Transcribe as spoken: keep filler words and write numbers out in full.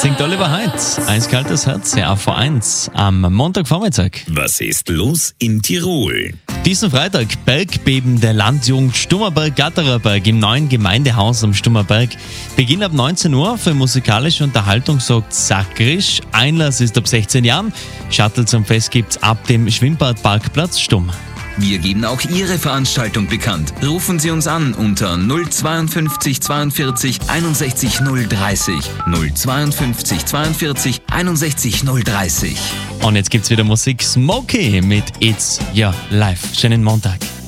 Singt Oliver Heitz. Eiskaltes Herz, ja, V eins am Montagvormittag. Was ist los in Tirol? Diesen Freitag Bergbeben der Landjugend Stummerberg-Gattererberg im neuen Gemeindehaus am Stummerberg. Beginn ab neunzehn Uhr, für musikalische Unterhaltung sorgt Sakrisch. Einlass ist ab sechzehn Jahren. Shuttle zum Fest gibt's ab dem Schwimmbadparkplatz Stumm. Wir geben auch Ihre Veranstaltung bekannt. Rufen Sie uns an unter null zweiundfünfzig zweiundvierzig einundsechzig null dreißig. null zweiundfünfzig zweiundvierzig einundsechzig null dreißig. Und jetzt gibt's wieder Musik. Smokey mit It's Your Life. Schönen Montag.